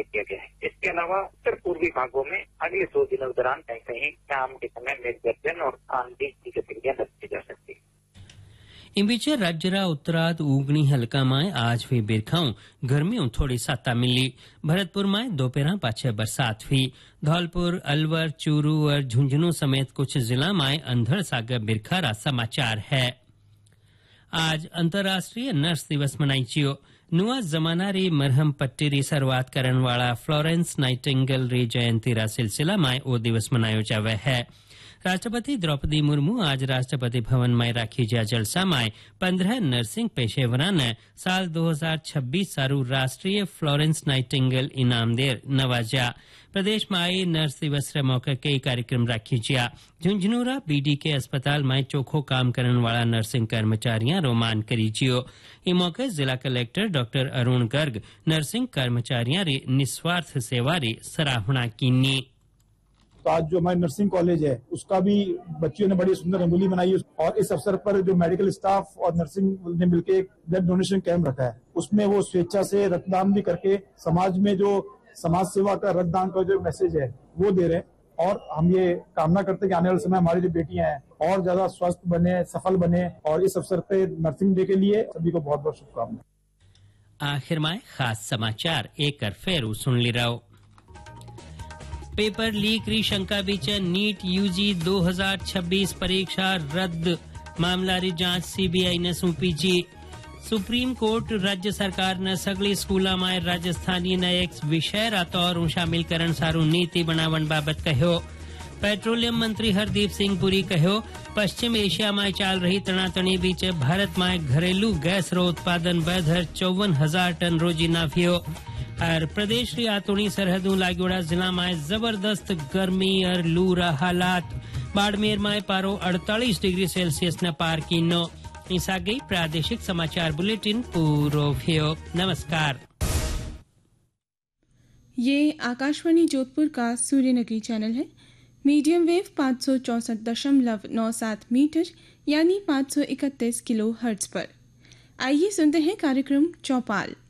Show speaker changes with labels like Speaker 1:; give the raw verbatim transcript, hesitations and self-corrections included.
Speaker 1: किया गया है। इसके अलावा उत्तर पूर्वी भागों में अगले दो दिनों के दौरान कहीं कहीं शाम के समय मेघ गर्जन और आंधी की गतिविधियां दर्ज की जा सकती है।
Speaker 2: इन बीच राज्यरा उत्तराद ऊगणी हल्का में आज हुई बिरखाऊं गर्मियों थोड़ी साता मिली। भरतपुर में दोपहर पाछे बरसात हुई। धौलपुर, अलवर, चूरू और झुंझुनू समेत कुछ जिला में अंधड़ सागर बिरखारा समाचार है। आज अंतर्राष्ट्रीय नर्स दिवस मनाई चियो। नुआ जमाना री मरहम पट्टी री शुरुआत करने वाला फ्लोरेंस नाइटिंगेल री जयंती रा सिलसिला में वो दिवस मनायो जावे है। राष्ट्रपति द्रौपदी मुर्मू आज राष्ट्रपति भवन में राखी जा जलसा में पंद्रह नर्सिंग पेशेवरान ने साल दो हजार छब्बीस सारू राष्ट्रीय फ्लोरेंस नाइटिंगेल इनाम देर नवाजा। प्रदेश में आई नर्स दिवस रे मौके कई कार्यक्रम राखी जिया। झुंझुनूरा बीडी के अस्पताल में चोखो काम करने वाला नर्सिंग कर्मचारियां रोमान करी जियो। इस मौके जिला collector doctor Arun Garg nursing कर्मचारियां री निस्वार्थ सेवा री सराहना कीनी।
Speaker 3: तो आज जो हमारी नर्सिंग कॉलेज है उसका भी बच्चियों ने बड़ी सुंदर रंगोली बनाई और इस अवसर पर जो मेडिकल स्टाफ और नर्सिंग ने मिलकर एक ब्लड डोनेशन कैंप रखा है। उसमें वो स्वेच्छा से रक्तदान भी करके समाज में जो समाज सेवा का रक्तदान का जो मैसेज है वो दे रहे हैं। और हम ये कामना करते हैं कि आने वाले समय हमारी जो बेटियां हैं और ज्यादा स्वस्थ बने, सफल बने। और इस अवसर पे नर्सिंग डे के लिए सभी को बहुत बहुत शुभकामनाएं।
Speaker 2: आखिर में खास समाचार एक फेरू सुन ली रहो। पेपर लीक री शंका बीच नीट यूजी दो हजार छब्बीस परीक्षा रद्द मामला री जांच सीबीआई ने सौंपी जी। सुप्रीम कोर्ट राज्य सरकार ने सगली स्कूलों में राजस्थानी ने एक विषय रा तौर शामिल करण सारू नीति बनावन बाबत कहो। पेट्रोलियम मंत्री हरदीप सिंह पुरी कहो पश्चिम एशिया में चाल रही तनातनी बीच भारत में घरेलू गैस रो उत्पादन बेधर चौवन हजार टन रोजी नाफ्यो। और प्रदेश री आतुणी सरहदों लागोड़ा जिला में जबरदस्त गर्मी और लू रा हालात। बाड़मेर में पारो अड़तालीस डिग्री सेल्सियस ने पार की नो। ईसा गई प्रादेशिक समाचार बुलेटिन पूरो भयो। नमस्कार।
Speaker 4: ये आकाशवाणी जोधपुर का सूर्यनगरी चैनल है। मीडियम वेव पाँच सौ चौसठ दशमलव नौ सात मीटर यानी पाँच सौ इकतीस किलो हर्ट्ज पर। आइए सुनते हैं कार्यक्रम चौपाल।